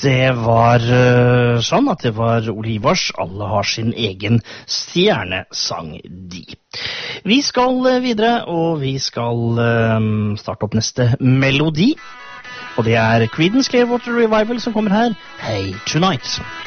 Det var sånn at det var Olivers Alle har sin egen stjernesang de. Vi skal videre, og vi skal starte opp neste melodi. Og det er Creedence Clearwater Revival som kommer her, Hey Tonight.